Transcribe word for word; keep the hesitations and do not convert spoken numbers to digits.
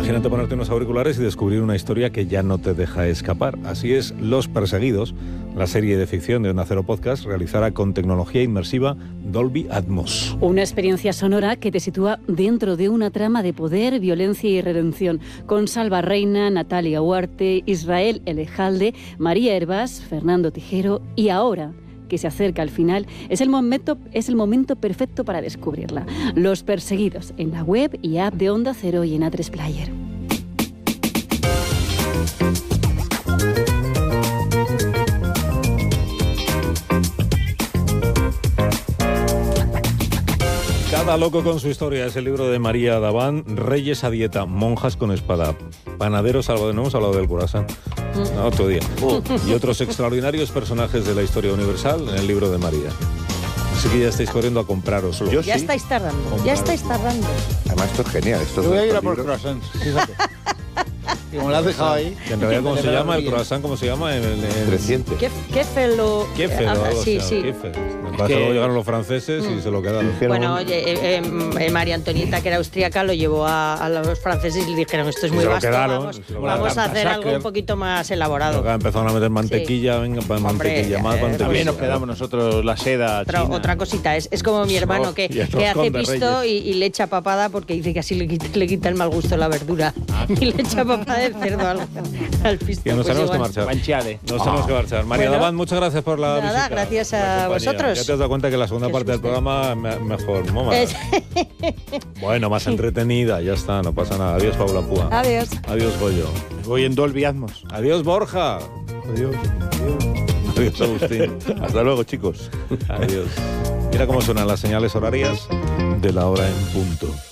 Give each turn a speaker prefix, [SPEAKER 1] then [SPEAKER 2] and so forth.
[SPEAKER 1] Imagínate ponerte unos auriculares y descubrir una historia que ya no te deja escapar. Así es Los Perseguidos, la serie de ficción de Onda Cero Podcast, realizada con tecnología inmersiva Dolby Atmos.
[SPEAKER 2] Una experiencia sonora que te sitúa dentro de una trama de poder, violencia y redención, con Salva Reina, Natalia Huarte, Israel Elejalde, María Hervás, Fernando Tijero y ahora, que se acerca al final, es el momento, es el momento perfecto para descubrirla. Los Perseguidos, en la web y app de Onda Cero y en A tres Player.
[SPEAKER 1] Cada loco con su historia es el libro de María Davant. Reyes a dieta, monjas con espada, panaderos algo de no hemos hablado del croissant. No, otro día. Oh. Y otros extraordinarios personajes de la historia universal en el libro de María. Así que ya estáis corriendo a comprároslo.
[SPEAKER 3] Yo
[SPEAKER 4] ya
[SPEAKER 3] sí.
[SPEAKER 4] estáis tardando,
[SPEAKER 1] Compraroslo.
[SPEAKER 4] ya estáis tardando.
[SPEAKER 3] Además, esto es genial. Esto
[SPEAKER 5] Yo voy a ir a por
[SPEAKER 3] libros.
[SPEAKER 5] croissants, fíjate. Y como lo has dejado ahí.
[SPEAKER 1] Que en realidad, ¿cómo se llama el croissant? ¿Cómo se llama? En, en, en...
[SPEAKER 3] Creciente.
[SPEAKER 4] ¿Qué, qué felo?
[SPEAKER 1] Kefir o
[SPEAKER 4] Ah,
[SPEAKER 1] algo
[SPEAKER 4] sí,
[SPEAKER 1] así,
[SPEAKER 4] sí.
[SPEAKER 1] Kefir. Me parece que luego llegaron los franceses y se lo quedaron.
[SPEAKER 4] Bueno, oye, eh, eh, María Antonieta, que era austríaca, lo llevó a, a los franceses y le dijeron, esto es
[SPEAKER 1] Y
[SPEAKER 4] muy
[SPEAKER 1] se lo
[SPEAKER 4] vasto,
[SPEAKER 1] quedaron,
[SPEAKER 4] vamos,
[SPEAKER 1] se lo
[SPEAKER 4] vamos
[SPEAKER 1] quedaron.
[SPEAKER 4] a hacer algo
[SPEAKER 5] Sacker.
[SPEAKER 4] un poquito más elaborado.
[SPEAKER 1] Acá empezaron a meter mantequilla, venga, pa- mantequilla,
[SPEAKER 4] Hombre,
[SPEAKER 1] más
[SPEAKER 4] eh,
[SPEAKER 1] mantequilla.
[SPEAKER 5] También nos quedamos nosotros la seda
[SPEAKER 4] Otra,
[SPEAKER 5] china.
[SPEAKER 4] otra cosita, es, es como mi
[SPEAKER 1] Arroz
[SPEAKER 4] hermano que,
[SPEAKER 1] y el
[SPEAKER 4] que
[SPEAKER 1] roscón
[SPEAKER 4] hace
[SPEAKER 1] de
[SPEAKER 4] pisto y,
[SPEAKER 1] Reyes.
[SPEAKER 4] y le echa papada porque dice que así le quita, le quita el mal gusto a la verdura. Y le echa papada de cerdo al, al pisto.
[SPEAKER 1] Que nos
[SPEAKER 4] Pues
[SPEAKER 1] tenemos que
[SPEAKER 4] igual.
[SPEAKER 1] marchar.
[SPEAKER 5] Guanciale.
[SPEAKER 1] Nos tenemos que marchar. María
[SPEAKER 4] Bueno,
[SPEAKER 1] Davant, muchas gracias por la
[SPEAKER 4] nada,
[SPEAKER 1] visita.
[SPEAKER 4] gracias a
[SPEAKER 1] la compañía.
[SPEAKER 4] vosotros.
[SPEAKER 1] Ya te has dado cuenta que la segunda
[SPEAKER 4] Qué
[SPEAKER 1] parte del
[SPEAKER 4] susto.
[SPEAKER 1] programa me- mejor, ¿no? Más-
[SPEAKER 4] Es-
[SPEAKER 1] Bueno, más entretenida, ya está, no pasa nada. Adiós, Paula Púa.
[SPEAKER 4] Adiós.
[SPEAKER 1] Adiós, Goyo.
[SPEAKER 5] Voy en Dolby Atmos.
[SPEAKER 1] Adiós, Borja. Adiós. Adiós, Agustín.
[SPEAKER 3] Hasta luego, chicos.
[SPEAKER 1] Adiós. Mira cómo suenan las señales horarias de la hora en punto.